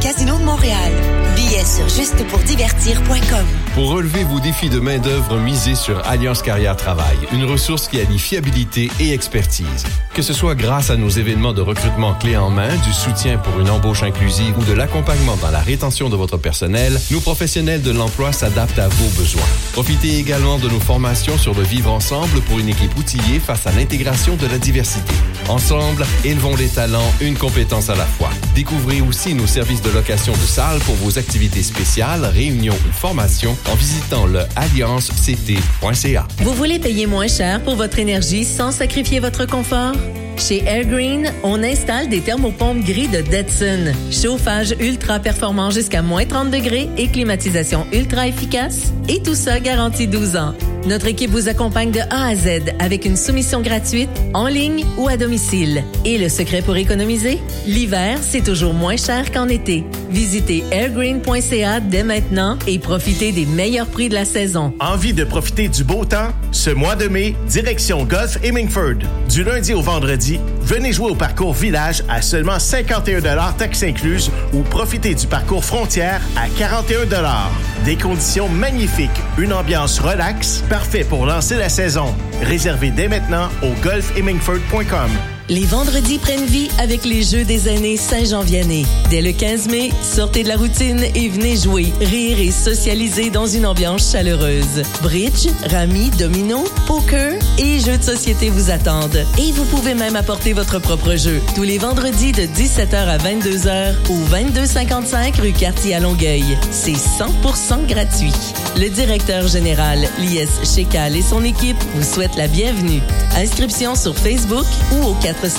Casino de Montréal. Billets sur justepourdivertir.com. Pour relever vos défis de main-d'œuvre, misez sur Alliance Carrière Travail, une ressource qui allie fiabilité et expertise. Que ce soit grâce à nos événements de recrutement clés en main, du soutien pour une embauche inclusive ou de l'accompagnement dans la rétention de votre personnel, nos professionnels de l'emploi s'adaptent à vos besoins. Profitez également de nos formations sur le vivre ensemble pour une équipe outillée face à l'intégration de la diversité. Ensemble, élevons les talents, une compétence à la fois. Découvrez aussi nos services de location de salles pour vos activités spéciales, réunions ou formations en visitant le alliancect.ca. Vous voulez payer moins cher pour votre énergie sans sacrifier votre confort? Chez Airgreen, on installe des thermopompes gris de Detson. Chauffage ultra performant jusqu'à moins 30 degrés et climatisation ultra efficace. Et tout ça garanti 12 ans. Notre équipe vous accompagne de A à Z avec une soumission gratuite, en ligne ou à domicile. Et le secret pour économiser? L'hiver, c'est toujours moins cher qu'en été. Visitez airgreen.ca dès maintenant et profitez des meilleurs prix de la saison. Envie de profiter du beau temps? Ce mois de mai, direction Golf Hemingford. Du lundi au vendredi, venez jouer au parcours Village à seulement 51 $ taxes incluses ou profitez du parcours Frontières à 41 $. Des conditions magnifiques, une ambiance relaxe, parfait pour lancer la saison. Réservez dès maintenant au golfhemingford.com. Les vendredis prennent vie avec les Jeux des aînés Saint-Jean-Vianney. Dès le 15 mai, sortez de la routine et venez jouer, rire et socialiser dans une ambiance chaleureuse. Bridge, rami, domino, poker et jeux de société vous attendent. Et vous pouvez même apporter votre propre jeu. Tous les vendredis de 17h à 22h au 2255 rue Cartier à Longueuil. C'est 100% gratuit. Le directeur général, Lies Chécal et son équipe vous souhaitent la bienvenue. Inscription sur Facebook ou au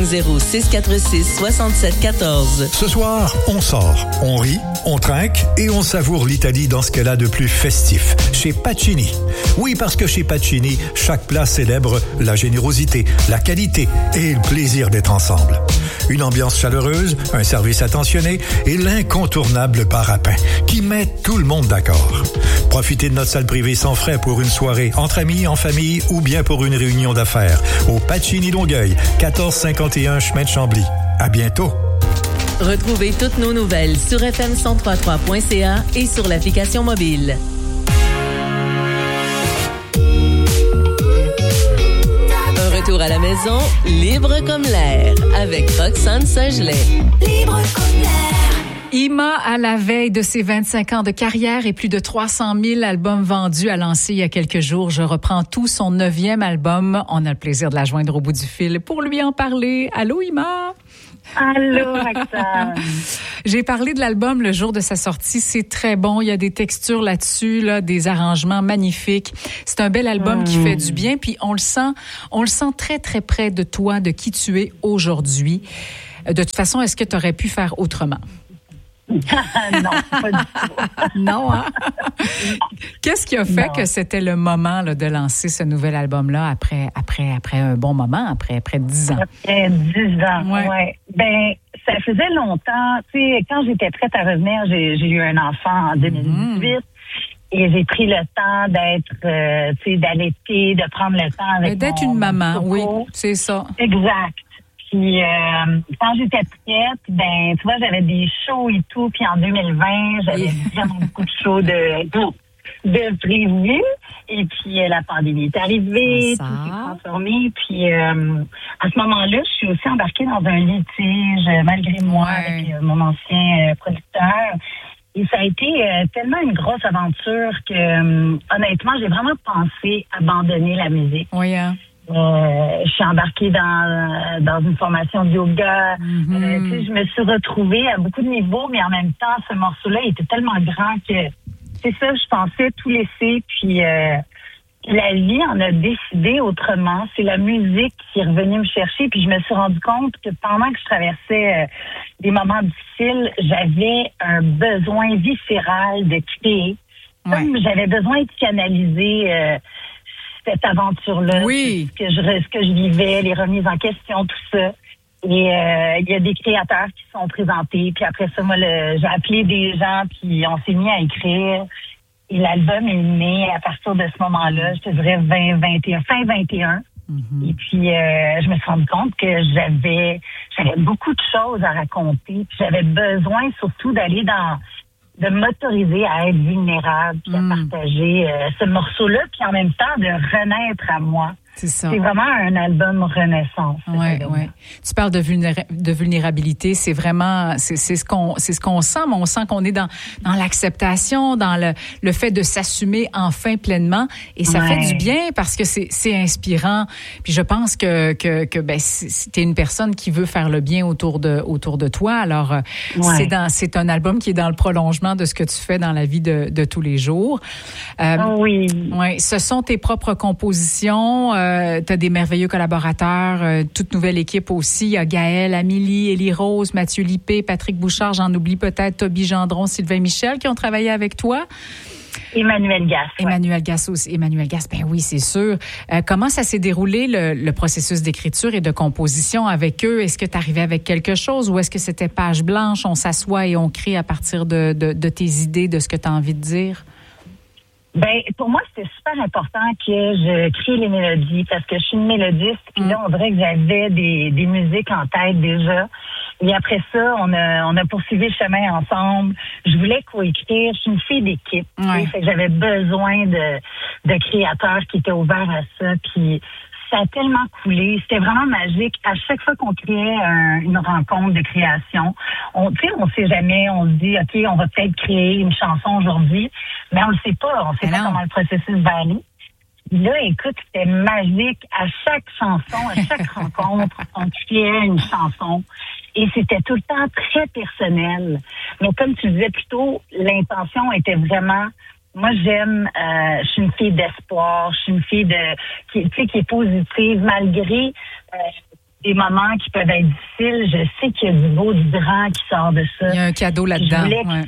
450-646-6714. Ce soir, on sort, on rit, on trinque et on savoure l'Italie dans ce qu'elle a de plus festif. Chez Pacini. Oui, parce que chez Pacini, chaque plat célèbre la générosité, la qualité et le plaisir d'être ensemble. Une ambiance chaleureuse, un service attentionné et l'incontournable bar à pain qui met tout le monde d'accord. Profitez de notre salle privée sans frais pour une soirée entre amis, en famille ou bien pour une réunion d'affaires. Au Pacini Longueuil, 1451 chemin de Chambly. À bientôt. Retrouvez toutes nos nouvelles sur fm1033.ca et sur l'application mobile. Un retour à la maison, libre comme l'air, avec Roxane Saint-Gelais. Libre comme l'air. Ima, à la veille de ses 25 ans de carrière et plus de 300 000 albums vendus, a lancé il y a quelques jours Je reprends tout, son 9e album. On a le plaisir de la joindre au bout du fil pour lui en parler. Allô, Ima? Allô, Roxane. J'ai parlé de l'album le jour de sa sortie. C'est très bon. Il y a des textures là-dessus, là, des arrangements magnifiques. C'est un bel album qui fait du bien. Puis on le sent très, très près de toi, de qui tu es aujourd'hui. De toute façon, est-ce que tu aurais pu faire autrement? Non, pas du tout. Non, hein? Qu'est-ce qui a fait que c'était le moment là, de lancer ce nouvel album-là après un bon moment, après 10 ans? Après 10 ans, ouais. Ben, ça faisait longtemps. Tu sais, quand j'étais prête à revenir, j'ai eu un enfant en 2018. Et j'ai pris le temps d'être, tu sais, d'allaiter, de prendre le temps avec d'être une maman, oui, c'est ça. Exact. Puis quand j'étais prête, ben tu vois, j'avais des shows et tout. Puis en 2020, j'avais vraiment beaucoup de shows de prévus. Et puis la pandémie est arrivée, tout s'est transformé. Puis à ce moment-là, je suis aussi embarquée dans un litige malgré moi avec mon ancien producteur. Et ça a été tellement une grosse aventure que honnêtement, j'ai vraiment pensé abandonner la musique. Oui, hein. Je suis embarquée dans une formation de yoga. Tu sais, je me suis retrouvée à beaucoup de niveaux, mais en même temps, ce morceau-là était tellement grand que c'est ça, je pensais tout laisser. Puis la vie en a décidé autrement. C'est la musique qui est revenue me chercher. Puis je me suis rendu compte que pendant que je traversais des moments difficiles, j'avais un besoin viscéral de créer. Comme j'avais besoin de canaliser cette aventure-là, ce que je vivais, les remises en question, tout ça. Et il y a des créateurs qui sont présentés. Puis après ça, moi, j'ai appelé des gens, puis on s'est mis à écrire. Et l'album est né à partir de ce moment-là, je te dirais fin 21. Et puis, je me suis rendu compte que j'avais beaucoup de choses à raconter. Puis j'avais besoin surtout de m'autoriser à être vulnérable, puis à partager ce morceau-là, puis en même temps de renaître à moi. C'est ça. C'est vraiment un album renaissance. Ouais. Tu parles de vulnérabilité, c'est vraiment c'est ce qu'on sent, mais on sent qu'on est dans l'acceptation, dans le fait de s'assumer enfin pleinement, et ça fait du bien parce que c'est inspirant. Puis je pense que t'es une personne qui veut faire le bien autour de toi. Alors c'est un album qui est dans le prolongement de ce que tu fais dans la vie de tous les jours. Oui. Ouais, ce sont tes propres compositions. Tu as des merveilleux collaborateurs, toute nouvelle équipe aussi. Il y a Gaëlle, Amélie, Élie Rose, Mathieu Lippé, Patrick Bouchard, j'en oublie peut-être, Toby Gendron, Sylvain Michel qui ont travaillé avec toi. Emmanuel Gass. Emmanuel Gass aussi. Emmanuel Gass, ben oui, c'est sûr. Comment ça s'est déroulé, le processus d'écriture et de composition avec eux? Est-ce que tu arrivais avec quelque chose ou est-ce que c'était page blanche, on s'assoit et on crée à partir de tes idées, de ce que tu as envie de dire? Ben, pour moi, c'était super important que je crée les mélodies parce que je suis une mélodiste. Puis là, on dirait que j'avais des musiques en tête déjà. Et après ça, on a poursuivi le chemin ensemble. Je voulais coécrire. Je suis une fille d'équipe. Fait que j'avais besoin de créateurs qui étaient ouverts à ça. Puis ça a tellement coulé. C'était vraiment magique. À chaque fois qu'on créait une rencontre de création, on sait jamais. On se dit, OK, on va peut-être créer une chanson aujourd'hui, mais on le sait pas. On sait pas comment le processus va aller. Là, écoute, c'était magique. À chaque chanson, à chaque rencontre, on créait une chanson. Et c'était tout le temps très personnel. Mais comme tu disais plus tôt, l'intention était vraiment... Moi, je suis une fille d'espoir, je suis une fille qui est positive, malgré des moments qui peuvent être difficiles. Je sais qu'il y a du beau, du grand qui sort de ça. Il y a un cadeau là-dedans.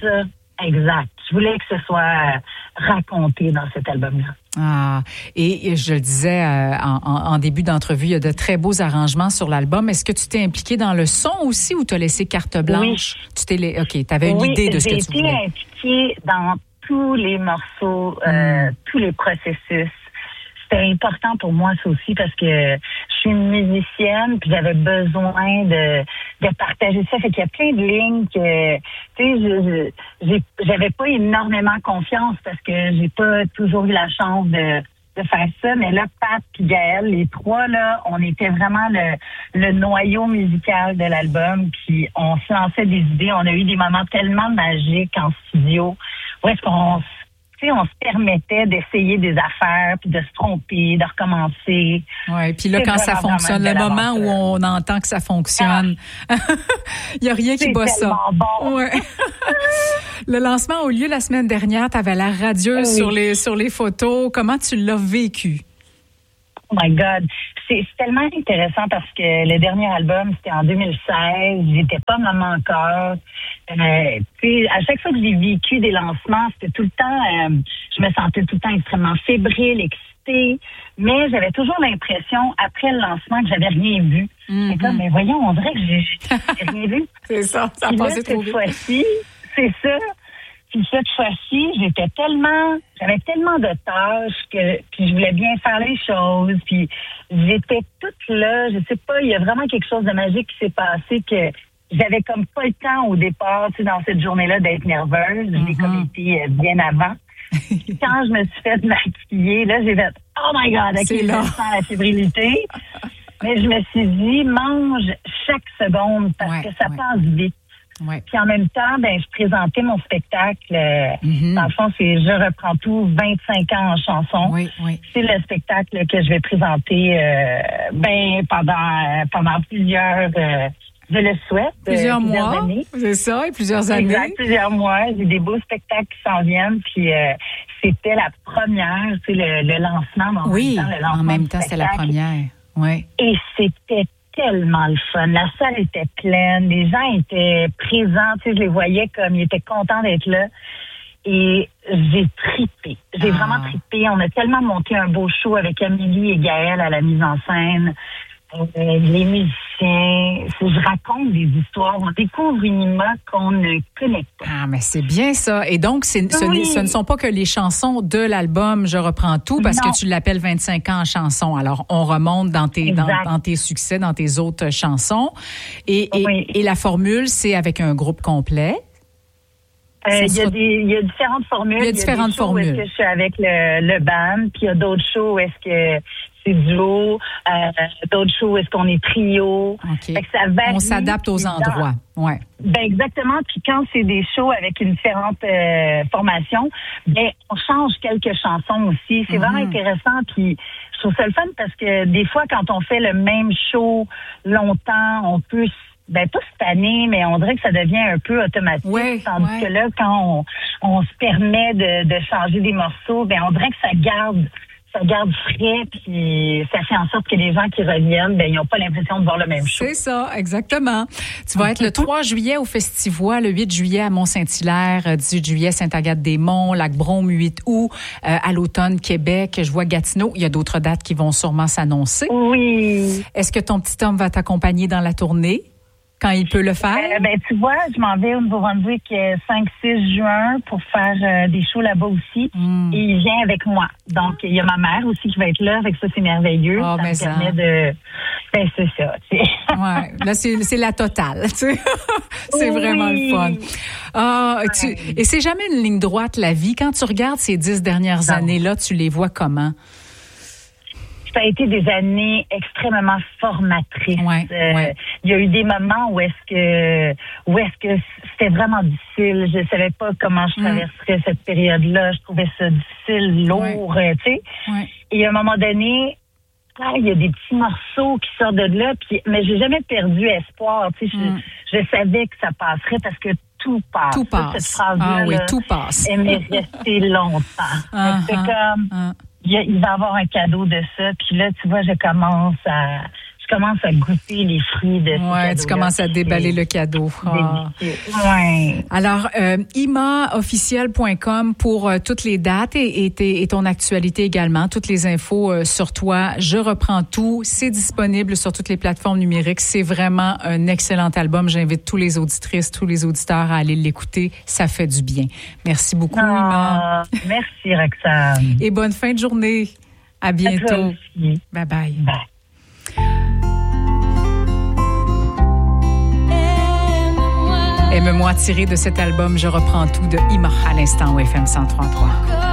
Je voulais que ce soit raconté dans cet album-là. Ah, et je le disais en début d'entrevue, il y a de très beaux arrangements sur l'album. Est-ce que tu t'es impliqué dans le son aussi ou tu as laissé carte blanche? Oui. Tu avais une idée de ce que tu voulais? J'ai été impliquée dans tous les morceaux, tous les processus. C'était important pour moi, ça aussi, parce que je suis une musicienne, puis j'avais besoin de partager ça. Fait qu'il y a plein de lignes que, tu sais, j'avais pas énormément confiance parce que j'ai pas toujours eu la chance de faire ça. Mais là, Pat et Gaëlle, les trois, là, on était vraiment le noyau musical de l'album, puis on se lançait des idées. On a eu des moments tellement magiques en studio où est-ce qu'on se permettait d'essayer des affaires, puis de se tromper, de recommencer. Oui, puis là, quand ça fonctionne, le moment où on entend que ça fonctionne, il n'y a rien qui bat ça. Bon. Ouais. Le lancement a eu lieu la semaine dernière. Tu avais l'air radieuse sur les photos. Comment tu l'as vécu? Oh my God. C'est tellement intéressant parce que le dernier album, c'était en 2016. J'étais pas maman encore. À chaque fois que j'ai vécu des lancements, c'était tout le temps, je me sentais tout le temps extrêmement fébrile, excitée. Mais j'avais toujours l'impression, après le lancement, que j'avais rien vu. C'est comme, mais voyons, on dirait que j'ai rien vu. C'est ça a passé trop vite. Cette fois-ci, c'est ça. Puis cette fois-ci, j'avais tellement de tâches puis je voulais bien faire les choses, puis j'étais toute là, je sais pas, il y a vraiment quelque chose de magique qui s'est passé que j'avais comme pas le temps au départ, tu sais, dans cette journée-là d'être nerveuse, j'ai comme été bien avant. Quand je me suis fait maquiller, là, j'ai fait « Oh my God, OK, je sens la fébrilité ». Mais je me suis dit, mange chaque seconde parce que ça passe vite. Ouais. Puis en même temps, je présentais mon spectacle. Dans le fond, c'est Je reprends tout, 25 ans en chanson. Oui. C'est le spectacle que je vais présenter pendant plusieurs, je le souhaite. Plusieurs mois, années. C'est ça, et plusieurs années. Exact, plusieurs mois. J'ai des beaux spectacles qui s'en viennent. Puis c'était la première, tu sais, le lancement. En même temps, c'était la première. Oui. Et c'était tellement le fun. La salle était pleine. Les gens étaient présents. Tu sais, je les voyais comme ils étaient contents d'être là. Et j'ai trippé. J'ai vraiment trippé. On a tellement monté un beau show avec Amélie et Gaëlle à la mise en scène. les musiciens. Je raconte des histoires. On découvre une Ima qu'on ne connaît pas. Ah, mais c'est bien ça. Et donc, ce ne sont pas que les chansons de l'album Je reprends tout, parce que tu l'appelles 25 ans en chanson. Alors, on remonte dans tes succès, dans tes autres chansons. Et la formule, c'est avec un groupe complet. Il y a différentes formules. Il y a différentes formules. Où est-ce que je suis avec le band, puis il y a d'autres shows où est-ce que c'est duo, d'autres shows où est-ce qu'on est trio. Okay. Fait que ça varie. On s'adapte aux endroits. Ouais. Ben exactement. Puis quand c'est des shows avec une différente formation, ben on change quelques chansons aussi. C'est vraiment intéressant. Puis je trouve ça le fun parce que des fois, quand on fait le même show longtemps, on peut pas cette année, mais on dirait que ça devient un peu automatique. Tandis que là, quand on se permet de changer des morceaux, ben on dirait que ça garde frais, puis ça fait en sorte que les gens qui reviennent, ben ils n'ont pas l'impression de voir le même show. C'est ça, exactement. Tu vas être le 3 juillet au Festivois, le 8 juillet à Mont-Saint-Hilaire, 18 juillet Sainte-Agathe-des-Monts, Lac-Brome, 8 août, à l'automne Québec, je vois Gatineau. Il y a d'autres dates qui vont sûrement s'annoncer. Oui. Est-ce que ton petit homme va t'accompagner dans la tournée? Quand il peut le faire? Tu vois, je m'en vais au Nouveau-Brunswick 5-6 juin pour faire des shows là-bas aussi. Et il vient avec moi. Donc, il y a ma mère aussi qui va être là. Fait que ça, c'est merveilleux. Oh, ça me permet de... Ben, c'est ça, tu sais. Ouais. Là, c'est la totale, tu sais. C'est vraiment le fun. Et c'est jamais une ligne droite, la vie. Quand tu regardes ces 10 dernières années-là, tu les vois comment? Ça a été des années extrêmement formatrices. Il y a eu des moments où est-ce que c'était vraiment difficile. Je savais pas comment je traverserais cette période-là. Je trouvais ça difficile, lourd, tu sais. Et à un moment donné, il y a des petits morceaux qui sortent de là, mais j'ai jamais perdu espoir. Tu sais, je savais que ça passerait parce que tout passe. Tout passe. Cette phrase-là, tout passe. Elle m'est restée longtemps. C'est comme... Il va y avoir un cadeau de ça. Puis là, tu vois, je commence à goûter les fruits de ce cadeau. Tu commences à déballer le cadeau. Alors, imaofficiel.com pour toutes les dates et ton actualité également, toutes les infos sur toi. Je reprends tout. C'est disponible sur toutes les plateformes numériques. C'est vraiment un excellent album. J'invite tous les auditrices, tous les auditeurs à aller l'écouter. Ça fait du bien. Merci beaucoup, Ima. Merci, Roxane. Et bonne fin de journée. À bientôt. Bye bye. Aime-moi tiré de cet album Je reprends tout de Ima à l'instant au FM 103.3.